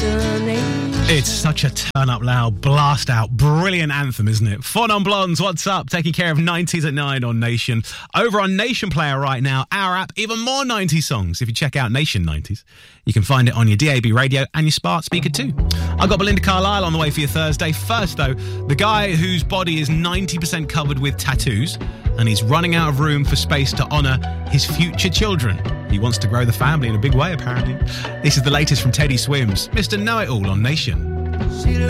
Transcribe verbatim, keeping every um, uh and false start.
destination. It's such a turn-up loud, blast-out, brilliant anthem, isn't it? Four Non-Blondes, what's up? Taking care of nineties at nine on Nation. Over on Nation Player right now, our app, even more nineties songs. If you check out Nation nineties, you can find it on your D A B radio and your smart speaker too. I've got Belinda Carlisle on the way for your Thursday. First, though, the guy whose body is ninety percent covered with tattoos and he's running out of room for space to honour his future children. He wants to grow the family in a big way, apparently. This is the latest from Teddy Swims, Mister Know-It-All on Nation. She